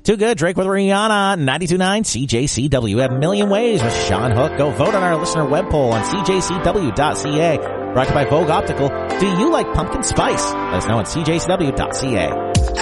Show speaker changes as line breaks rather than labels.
Too Good, Drake with Rihanna, 92.9 CJCW. We have A Million Ways with Sean Hook. Go vote on our listener web poll on cjcw.ca. Brought to you by Vogue Optical. Do you like pumpkin spice? Let us know on cjcw.ca.